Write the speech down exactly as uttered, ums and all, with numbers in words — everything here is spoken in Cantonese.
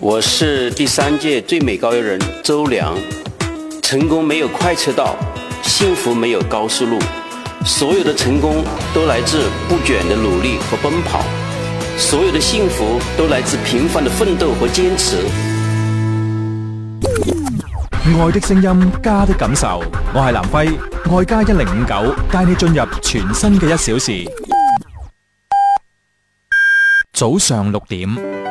我是第三届最美高邮人周良。成功没有快车道，幸福没有高速路，所有的成功都来自不倦的努力和奔跑，所有的幸福都來自平凡的奮鬥和堅持。 愛的聲音，家的感受。我係南輝，愛家一零五九，帶你進入全新嘅一小時。早上六點。